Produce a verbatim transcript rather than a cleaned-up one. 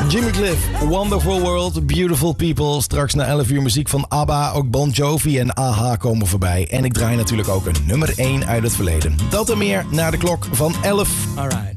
Jimmy Cliff, Wonderful World, Beautiful People. Straks na elf uur muziek van ABBA, ook Bon Jovi en A H komen voorbij. En ik draai natuurlijk ook een nummer één uit het verleden. Dat en meer na de klok van elf. Alright.